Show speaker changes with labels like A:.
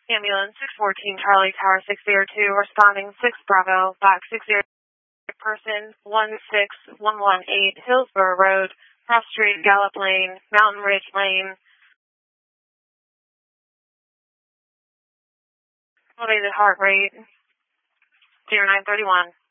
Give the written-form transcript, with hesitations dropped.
A: Ambulance 614 Charlie Tower 602, responding 6 Bravo, box 60, person 16118 Hillsborough Road, Cross Street, Gallup Lane, Mountain Ridge Lane. Elevated heart rate 0931.